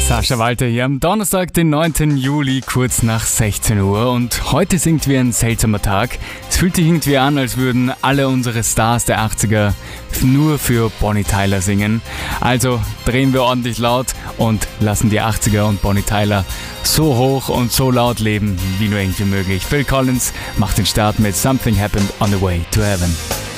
Sascha Walter hier am Donnerstag, den 9. Juli, kurz nach 16 Uhr. Und heute ist irgendwie ein seltsamer Tag. Es fühlt sich irgendwie an, als würden alle unsere Stars der 80er nur für Bonnie Tyler singen. Also drehen wir ordentlich laut und lassen die 80er und Bonnie Tyler so hoch und so laut leben, wie nur irgendwie möglich. Phil Collins macht den Start mit Something Happened on the Way to Heaven.